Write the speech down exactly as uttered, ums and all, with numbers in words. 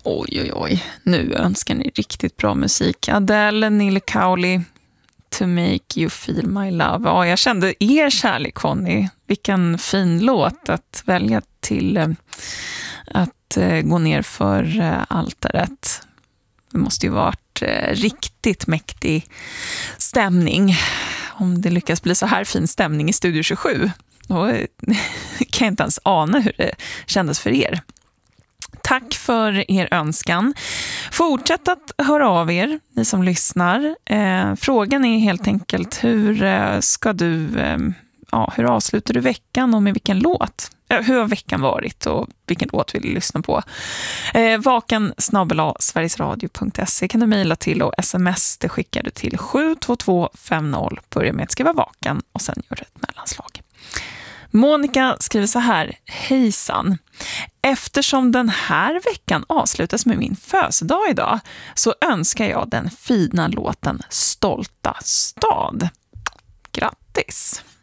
Oj, oj, oj. Nu önskar ni riktigt bra musik. Adele, Nile Cowley, To Make You Feel My Love. Ja, jag kände er kärlek, Conny. Vilken fin låt att välja till eh, att eh, gå ner för eh, altaret. Det måste ju varit eh, riktigt mäktig stämning. Om det lyckas bli så här fin stämning i Studio tjugosju, då eh, kan jag inte ens ana hur det kändes för er. Tack för er önskan. Fortsätt att höra av er, ni som lyssnar. Eh, frågan är helt enkelt, hur eh, ska du, eh, ja, hur avslutar du veckan och med vilken låt? Eh, hur har veckan varit och vilken låt vill du lyssna på? Eh, vaken snabel-a sverigesradio punkt se kan du mejla till, och sms det skickar du till sju två två fem noll. Börja med att skriva vaken och sen gör ett mellanslag. Monica skriver så här: hejsan. Eftersom den här veckan avslutas med min födelsedag idag så önskar jag den fina låten Stolta stad. Grattis!